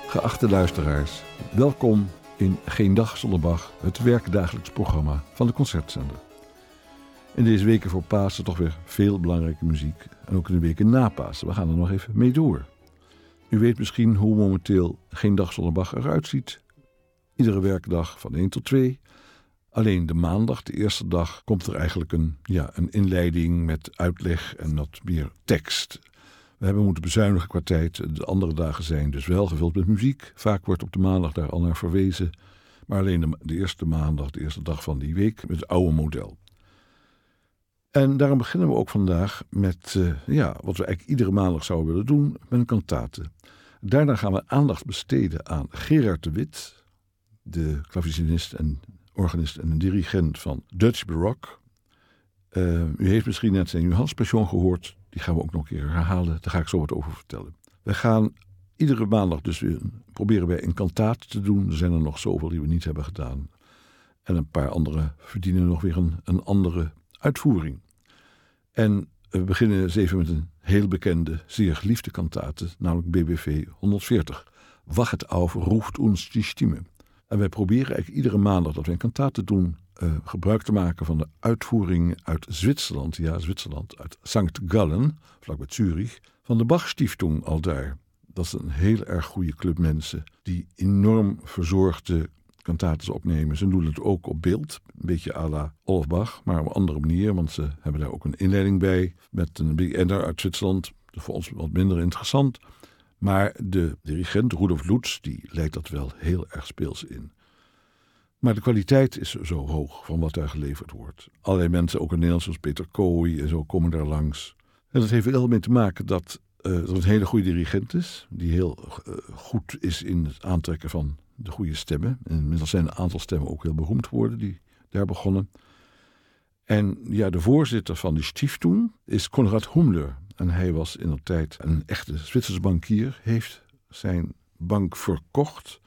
Geachte luisteraars, welkom in Geen Dag Zonder Bach, het werkdagelijks programma van de Concertzender. In deze weken voor Pasen toch weer veel belangrijke muziek en ook in de weken na Pasen. We gaan er nog even mee door. U weet misschien hoe momenteel Geen Dag Zonder Bach eruit ziet. Iedere werkdag van 1 tot 2. Alleen de maandag, de eerste dag, komt er eigenlijk een inleiding met uitleg en wat meer tekst. We hebben moeten bezuinigen qua tijd. De andere dagen zijn dus wel gevuld met muziek. Vaak wordt op de maandag daar al naar verwezen. Maar alleen de eerste maandag, de eerste dag van die week, met het oude model. En daarom beginnen we ook vandaag met wat we eigenlijk iedere maandag zouden willen doen, met een kantate. Daarna gaan we aandacht besteden aan Gerard de Wit, de klavecinist en organist en dirigent van Dutch Baroque. U heeft misschien net zijn Johanspassion gehoord. Die gaan we ook nog een keer herhalen. Daar ga ik zo wat over vertellen. We gaan iedere maandag dus weer proberen wij een kantate te doen. Er zijn er nog zoveel die we niet hebben gedaan. En een paar andere verdienen nog weer een andere uitvoering. En we beginnen eens even met een heel bekende, zeer geliefde kantate, namelijk BWV 140. Wacht auf, ruft uns die Stimme. En wij proberen eigenlijk iedere maandag dat we een kantate doen, gebruik te maken van de uitvoering uit Zwitserland. Ja, Zwitserland, uit St. Gallen, vlakbij Zurich, van de Bach-Stiftung al daar. Dat is een heel erg goede club mensen die enorm verzorgde kantates opnemen. Ze doen het ook op beeld, een beetje à la Olaf Bach, maar op een andere manier, want ze hebben daar ook een inleiding bij met een BN'er uit Zwitserland. Dat is voor ons wat minder interessant. Maar de dirigent, Rudolf Lutz, die leidt dat wel heel erg speels in. Maar de kwaliteit is zo hoog van wat daar geleverd wordt. Allerlei mensen, ook in Nederland, zoals Peter Kooi en zo, komen daar langs. En dat heeft er heel mee te maken dat er een hele goede dirigent is, die heel goed is in het aantrekken van de goede stemmen. En inmiddels zijn een aantal stemmen ook heel beroemd geworden die daar begonnen. En ja, de voorzitter van de Stiftung is Konrad Hummler. En hij was in de tijd een echte Zwitserse bankier, heeft zijn bank verkocht.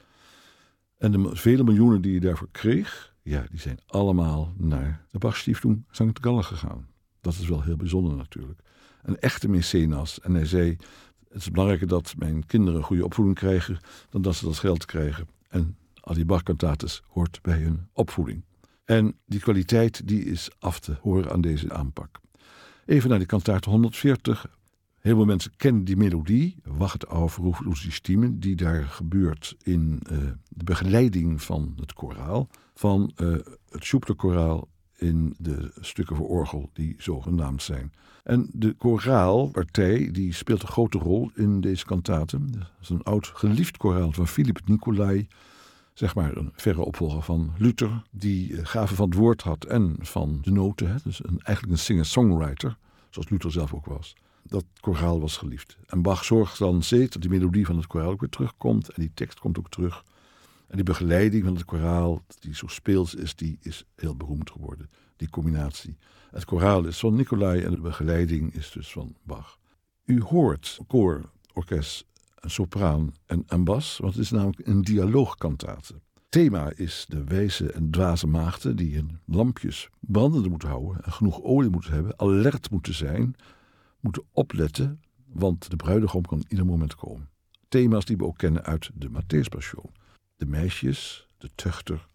En de vele miljoenen die hij daarvoor kreeg, ja, die zijn allemaal naar de Bach-Stiftung St. Gallen gegaan. Dat is wel heel bijzonder natuurlijk. Een echte mecenas. En hij zei, het is belangrijker dat mijn kinderen een goede opvoeding krijgen dan dat ze dat geld krijgen. En al die Bach-kantates hoort bij hun opvoeding. En die kwaliteit die is af te horen aan deze aanpak. Even naar die kantate 140. Heel veel mensen kennen die melodie, Wacht auf, ruft uns die Stimme, die daar gebeurt in de begeleiding van het koraal, van het Schubert-koraal in de stukken voor orgel die zogenaamd zijn. En de koraalpartij die speelt een grote rol in deze kantate. Dat is een oud geliefd koraal van Philipp Nicolai, zeg maar een verre opvolger van Luther, die gave van het woord had en van de noten. Hè? Dus eigenlijk een singer-songwriter, zoals Luther zelf ook was. Dat koraal was geliefd. En Bach zorgt dan steeds dat die melodie van het koraal ook weer terugkomt. En die tekst komt ook terug. En die begeleiding van het koraal, die zo speels is, die is heel beroemd geworden. Die combinatie. Het koraal is van Nicolai en de begeleiding is dus van Bach. U hoort koor, orkest, een sopraan en een bas, want het is namelijk een dialoogkantate. Thema is de wijze en dwaze maagden die hun lampjes brandende moeten houden en genoeg olie moeten hebben, alert moeten zijn, moeten opletten, want de bruidegom kan ieder moment komen. Thema's die we ook kennen uit de Matthäuspassion. De meisjes, de tuchter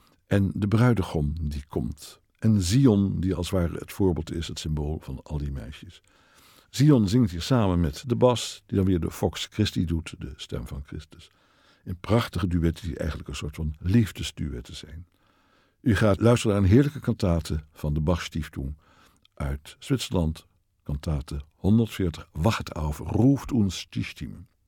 en de bruidegom die komt. En Zion die als het ware het voorbeeld is, het symbool van al die meisjes. Zion zingt hier samen met de bas, die dan weer de Vox Christi doet, de stem van Christus. In prachtige duetten die eigenlijk een soort van liefdesduetten zijn. U gaat luisteren naar een heerlijke kantate van de Bach-Stiftung uit Zwitserland. Kantate 140, Wacht auf, ruft uns die Stimme.